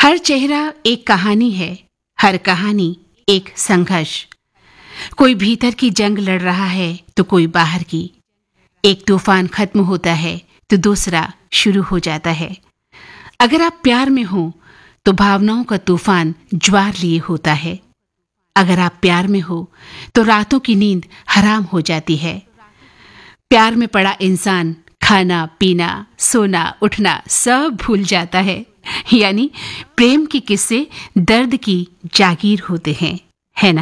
हर चेहरा एक कहानी है, हर कहानी एक संघर्ष। कोई भीतर की जंग लड़ रहा है तो कोई बाहर की। एक तूफान खत्म होता है तो दूसरा शुरू हो जाता है। अगर आप प्यार में हो तो भावनाओं का तूफान ज्वार लिए होता है। अगर आप प्यार में हो तो रातों की नींद हराम हो जाती है। प्यार में पड़ा इंसान खाना पीना सोना उठना सब भूल जाता है। यानी प्रेम के किस्से दर्द की जागीर होते हैं, है ना?